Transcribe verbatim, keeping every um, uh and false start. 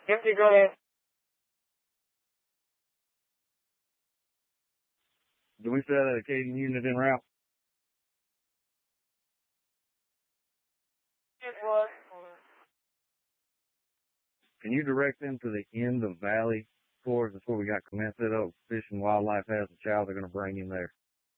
Empty, go ahead. Do we set a Acadian unit en route? It was. Can you direct them to the end of Valley Forge? That's where we got Comanche Oak Fish and Wildlife has a child. They're going to bring him there.